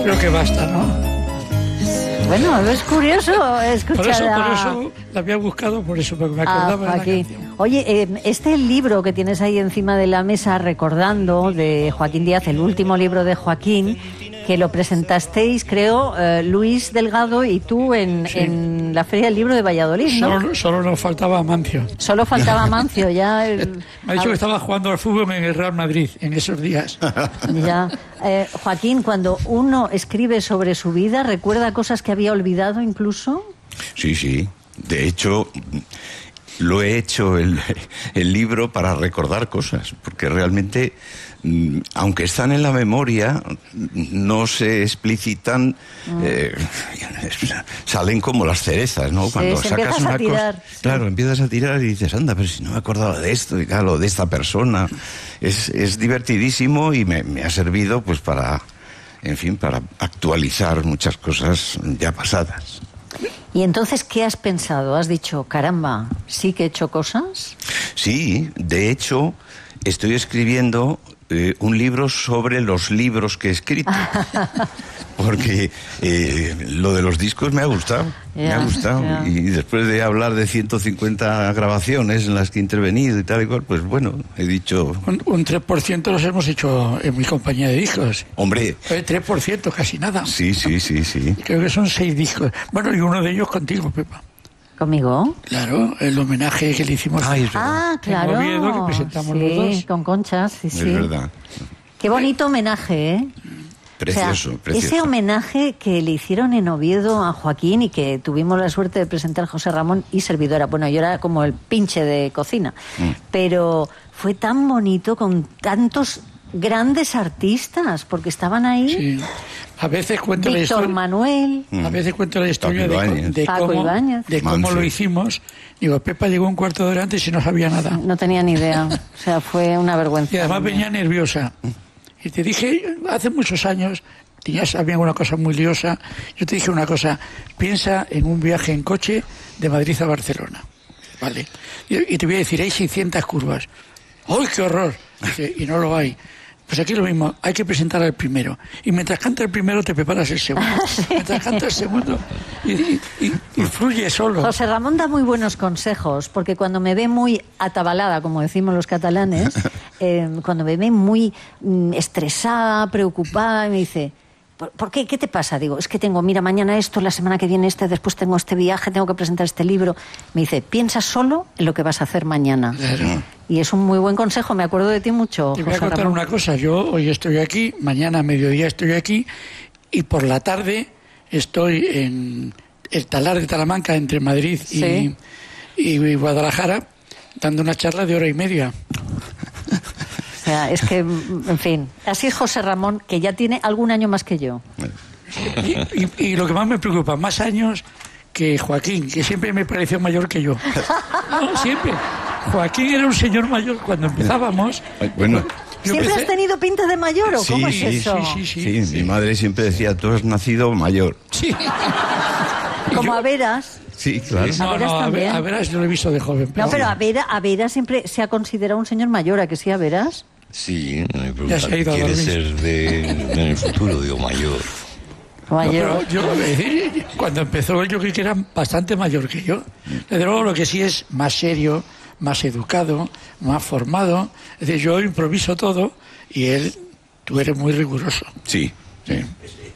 creo que basta, ¿no? Bueno, es curioso escuchar por eso la había buscado, por eso, porque me acordaba de la Joaquín. canción. Oye, este libro que tienes ahí encima de la mesa, recordando, de Joaquín Díaz, el último libro de Joaquín, que lo presentasteis, creo, Luis Delgado y tú en la Feria del Libro de Valladolid, ¿no? Solo nos faltaba Amancio. Solo faltaba Mancio, ya. Me ha dicho que estaba jugando al fútbol en el Real Madrid en esos días. Ya. Joaquín, cuando uno escribe sobre su vida, ¿recuerda cosas que había olvidado incluso? Sí. De hecho, lo he hecho el libro para recordar cosas, porque realmente, aunque están en la memoria, no se explicitan, salen como las cerezas, ¿no? Sí, Cuando sacas una cosa, claro, empiezas a tirar y dices, anda, pero si no me acordaba de esto y tal, o de esta persona. Es divertidísimo y me ha servido pues para, en fin, para actualizar muchas cosas ya pasadas. Y entonces, ¿qué has pensado? ¿Has dicho, caramba, sí que he hecho cosas? Sí, de hecho, estoy escribiendo un libro sobre los libros que he escrito. Porque lo de los discos me ha gustado. Me ha gustado. Ya. Y después de hablar de 150 grabaciones en las que he intervenido y tal y cual, pues bueno, he dicho... Un 3% los hemos hecho en mi compañía de discos. Hombre... 3%, casi nada. Sí. Creo que son 6 discos. Bueno, y uno de ellos contigo, Pepa. ¿Conmigo? Claro, el homenaje que le hicimos Claro. en Oviedo, que presentamos los dos. Con Conchas, sí. Es verdad. Qué bonito homenaje, ¿eh? Precioso, precioso. Ese homenaje que le hicieron en Oviedo a Joaquín y que tuvimos la suerte de presentar José Ramón y servidora. Bueno, yo era como el pinche de cocina, pero fue tan bonito con tantos grandes artistas, porque estaban ahí. Sí. A veces cuento la Víctor historia. Manuel. A veces cuento la historia Paco Ibáñez. de cómo Manfred. lo hicimos. Digo, Pepa llegó un cuarto de hora antes y no sabía nada. No tenía ni idea. O sea, fue una vergüenza. Y además venía nerviosa. Y te dije, hace muchos años, había una cosa muy liosa, yo te dije una cosa, piensa en un viaje en coche de Madrid a Barcelona. ¿Vale? Y te voy a decir, hay 600 curvas. ¡Ay, qué horror! Dice, y no lo hay. Pues aquí lo mismo, hay que presentar al primero. Y mientras canta el primero, te preparas el segundo. Mientras canta el segundo, y fluye solo. José Ramón da muy buenos consejos, porque cuando me ve muy atabalada, como decimos los catalanes, cuando me ve muy estresada, preocupada, me dice... ¿Por qué? ¿Qué te pasa? Digo, es que mira, mañana esto, la semana que viene después tengo este viaje, tengo que presentar este libro. Me dice, piensa solo en lo que vas a hacer mañana. Claro. Y es un muy buen consejo, me acuerdo de ti mucho, Te voy a José contar Ramón. una cosa, yo hoy estoy aquí, mañana a mediodía estoy aquí, y por la tarde estoy en el Talar de Talamanca, entre Madrid y Guadalajara, dando una charla de 1:30. O sea, es que, en fin, así es José Ramón, que ya tiene algún año más que yo. Y lo que más me preocupa, más años que Joaquín, que siempre me pareció mayor que yo. No, siempre. Joaquín era un señor mayor cuando empezábamos. Bueno... ¿Siempre has tenido pinta de mayor o cómo es eso? Sí, mi madre siempre decía, tú has nacido mayor. Sí. Como a Veras. Sí, claro. A Veras yo lo he visto de joven. No, pero a Veras siempre se ha considerado un señor mayor, ¿a que sí, a Veras? Sí, me Ya se ha preguntan, ido a ¿quiere dormir. ser en el futuro? Digo, mayor. Mayor. No, pero cuando empezó yo creo que era bastante mayor que yo. Desde luego lo que sí es más serio, más educado, más formado. Es decir, yo improviso todo y tú eres muy riguroso. Sí. Sí.